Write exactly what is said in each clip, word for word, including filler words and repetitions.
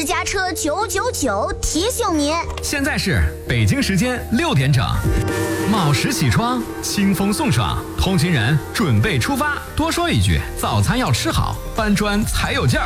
私家车九九九提醒您， 现在是北京时间六点整，卯时起床，清风送爽，通勤人准备出发。多说一句，早餐要吃好，搬砖才有劲儿。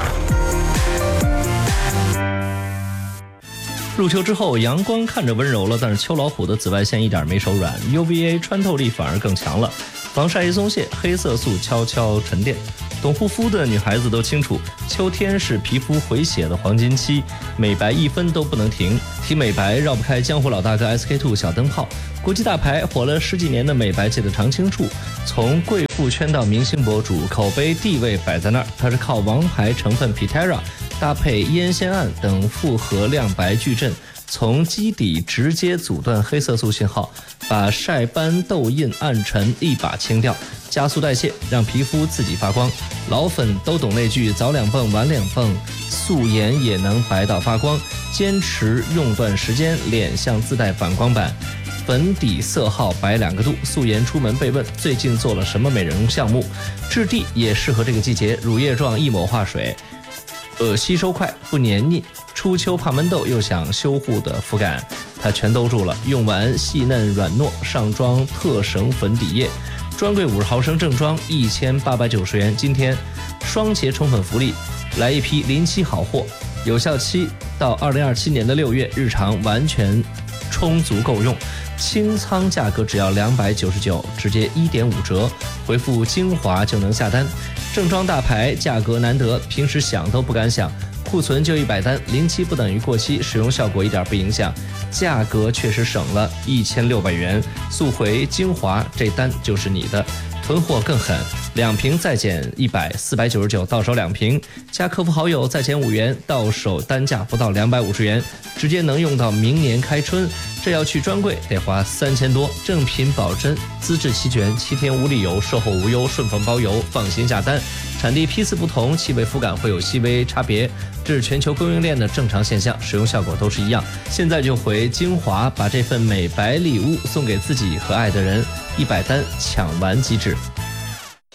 入秋之后，阳光看着温柔了，但是秋老虎的紫外线一点没手软 ，U V A 穿透力反而更强了，防晒一松懈，黑色素悄悄沉淀。懂护肤的女孩子都清楚，秋天是皮肤回血的黄金期，美白一分都不能停。提美白绕不开江湖老大哥 S K two 小灯泡，国际大牌火了十几年的美白界的常青树，从贵妇圈到明星博主，口碑地位摆在那儿。它是靠王牌成分 Pitera 搭配烟酰胺等复合亮白矩阵，从基底直接阻断黑色素信号，把晒斑、痘印、暗沉一把清掉，加速代谢，让皮肤自己发光。老粉都懂那句早两蹦晚两蹦，素颜也能白到发光。坚持用段时间，脸像自带反光板。粉底色号白两个度，素颜出门被问最近做了什么美容项目？质地也适合这个季节，乳液状一抹化水，呃，吸收快不黏腻。初秋怕闷痘又想修护的肤感，它全兜住了。用完细嫩软糯，上妆特省粉底液。专柜五十毫升正装一千八百九十元，今天双节充粉福利，来一批临期好货，有效期到二零二七年的六月，日常完全充足够用。清仓价格只要两百九十九，直接一点五折，回复精华就能下单。正装大牌，价格难得，平时想都不敢想。库存就一百单，临期不等于过期，使用效果一点不影响，价格确实省了一千六百元。速回精华，这单就是你的。囤货更狠，两瓶再减一百，四百九十九到手两瓶，加客服好友再减五元，到手单价不到两百五十元，直接能用到明年开春。这要去专柜得花三千多，正品保真，资质齐全，七天无理由，售后无忧，顺丰包邮，放心下单。产地批次不同，气味肤感会有细微差别，这是全球供应链的正常现象，使用效果都是一样。现在就回精华，把这份美白礼物送给自己和爱的人，一百单抢完即止。